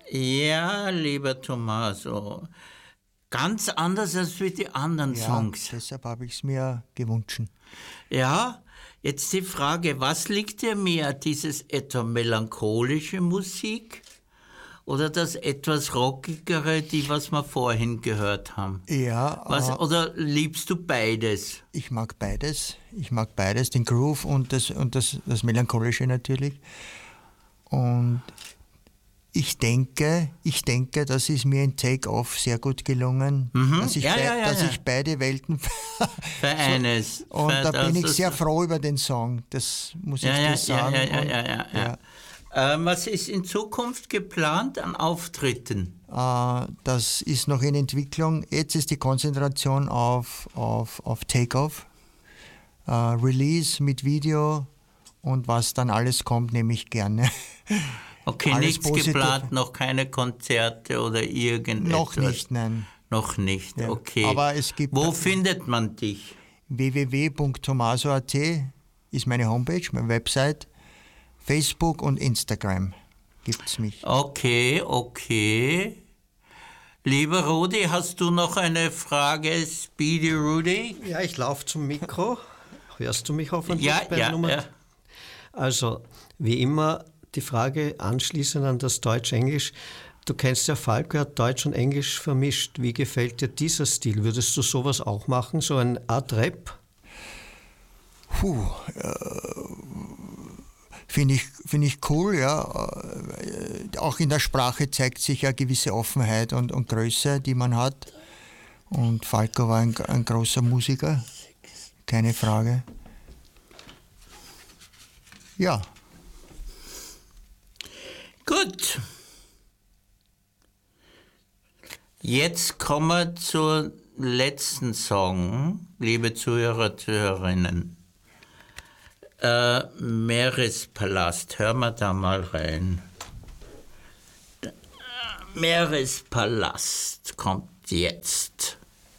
Ja, lieber Tommaso. Ganz anders als wie die anderen Songs. Deshalb habe ich es mir gewünscht. Ja, jetzt die Frage, was liegt dir mehr, dieses etwa melancholische Musik oder das etwas rockigere, die was wir vorhin gehört haben? Ja. Oder liebst du beides? Ich mag beides. Den Groove und das Melancholische natürlich. Und ich denke, das ist mir in Take-Off sehr gut gelungen, dass ich beide Welten vereinest. Und da bin ich sehr froh über den Song, das muss ich dir sagen. Was ist in Zukunft geplant an Auftritten? Das ist noch in Entwicklung. Jetzt ist die Konzentration auf Take-Off, Release mit Video und was dann alles kommt, nehme ich gerne. Okay, alles nichts positiv. Geplant, noch keine Konzerte oder irgendetwas? Noch nicht, nein. Noch nicht, ja. Okay. Aber es gibt. Wo findet man dich? www.tommaso.at ist meine Homepage, meine Website. Facebook und Instagram gibt es mich. Okay. Lieber Rudi, hast du noch eine Frage, Speedy Rudi? Ja, ich laufe zum Mikro. Hörst du mich hoffentlich? Ja. Also, wie immer, die Frage anschließend an das Deutsch-Englisch. Du kennst ja Falco, hat Deutsch und Englisch vermischt. Wie gefällt dir dieser Stil? Würdest du sowas auch machen, so eine Art Rap? Finde ich cool, ja. Auch in der Sprache zeigt sich ja gewisse Offenheit und Größe, die man hat. Und Falco war ein großer Musiker, keine Frage. Ja. Gut. Jetzt kommen wir zum letzten Song, liebe Zuhörer, Zuhörerinnen. Meerespalast, hören wir da mal rein. Meerespalast kommt jetzt.